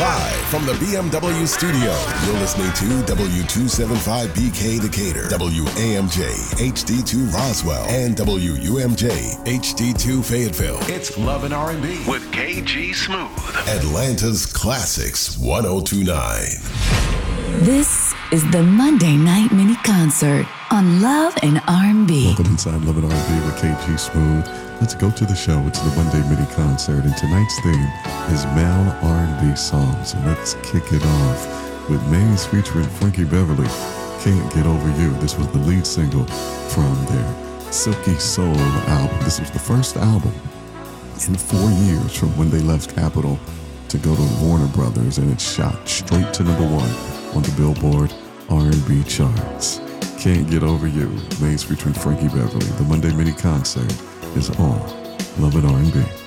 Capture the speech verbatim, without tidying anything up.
Live from the B M W studio, you're listening to W two seventy-five B K Decatur, W A M J H D two Roswell, and W U M J H D two Fayetteville. It's Love and R and B with K G Smooth. Atlanta's Classics one oh two point nine. This is the Monday Night Mini Concert on Love and R and B. Welcome inside Love and R and B with K G Smooth. Let's go to the show. It's the Monday Mini Concert, and tonight's theme is male R and B songs. So let's kick it off with Maze featuring Frankie Beverly. Can't Get Over You. This was the lead single from their Silky Soul album. This was the first album in four years from when they left Capitol to go to Warner Brothers, and it shot straight to number one on the Billboard R and B charts. Can't Get Over You, Maze featuring Frankie Beverly. The Monday Mini Concert is on Love and R and B.